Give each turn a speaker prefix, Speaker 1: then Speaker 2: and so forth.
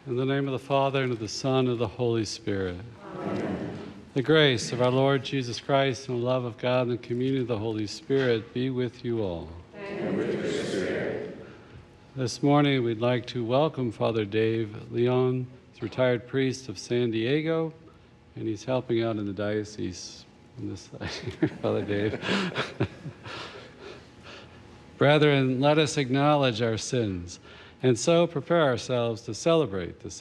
Speaker 1: In the name of the Father, and of the Son, and of the Holy Spirit. Amen. The grace of our Lord Jesus Christ, and the love of God, and the communion of the Holy Spirit be with you all.
Speaker 2: And with your spirit.
Speaker 1: This morning, we'd like to welcome Father Dave Leon, retired priest of San Diego, and he's helping out in the diocese on this side. Father Dave. Brethren, let us acknowledge our sins, and so prepare ourselves to celebrate the